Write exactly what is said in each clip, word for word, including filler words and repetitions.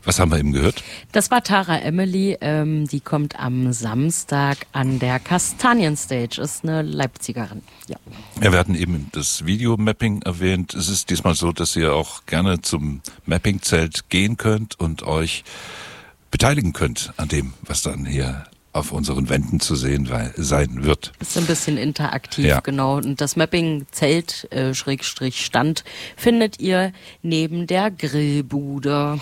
Was haben wir eben gehört? Das war Tara Emily, ähm, die kommt am Samstag an der Kastanienstage, ist eine Leipzigerin. Ja. Ja, wir hatten eben das Videomapping erwähnt. Es ist diesmal so, dass ihr auch gerne zum Mappingzelt gehen könnt und euch beteiligen könnt an dem, was dann hier auf unseren Wänden zu sehen sein wird. Ist ein bisschen interaktiv, ja. Genau. Und das Mapping-Zelt, äh, Schrägstrich Stand, findet ihr neben der Grillbude.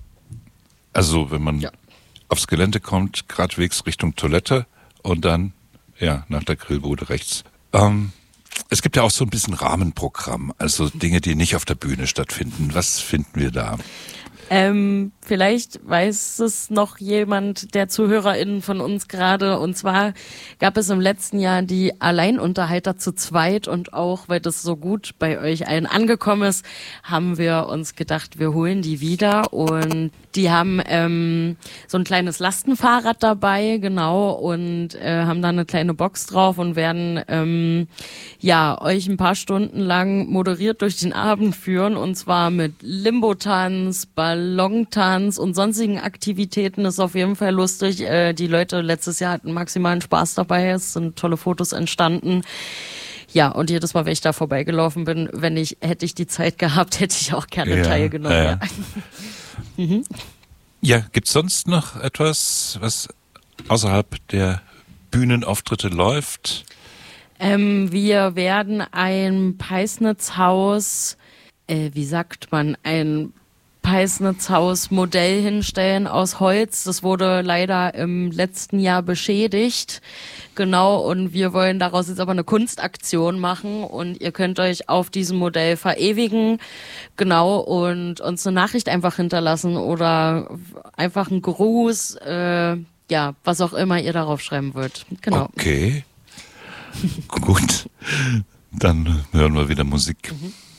Also wenn man ja. aufs Gelände kommt, gradwegs Richtung Toilette und dann ja nach der Grillbude rechts. Ähm, es gibt ja auch so ein bisschen Rahmenprogramm, also Dinge, die nicht auf der Bühne stattfinden. Was finden wir da? Ähm, vielleicht weiß es noch jemand der ZuhörerInnen von uns gerade. Und zwar gab es im letzten Jahr die Alleinunterhalter zu zweit. Und auch, weil das so gut bei euch allen angekommen ist, haben wir uns gedacht, wir holen die wieder. Und die haben ähm, so ein kleines Lastenfahrrad dabei, genau. Und äh, haben da eine kleine Box drauf und werden ähm, ja euch ein paar Stunden lang moderiert durch den Abend führen. Und zwar mit Limbo-Tanz, Ballontanz und sonstigen Aktivitäten. Ist auf jeden Fall lustig. Äh, die Leute letztes Jahr hatten maximalen Spaß dabei. Es sind tolle Fotos entstanden. Ja, und jedes Mal, wenn ich da vorbeigelaufen bin, wenn ich, hätte ich die Zeit gehabt, hätte ich auch gerne ja, teilgenommen. Ja, ja. mhm. ja, gibt's sonst noch etwas, was außerhalb der Bühnenauftritte läuft? Ähm, wir werden ein Peisnitzhaus, äh, wie sagt man, ein Peisnitzhaus-Modell hinstellen aus Holz. Das wurde leider im letzten Jahr beschädigt. Genau, und wir wollen daraus jetzt aber eine Kunstaktion machen und ihr könnt euch auf diesem Modell verewigen. Genau, und uns eine Nachricht einfach hinterlassen oder einfach einen Gruß, äh, ja, was auch immer ihr darauf schreiben wollt. Genau. Okay. Gut, dann hören wir wieder Musik. Mhm.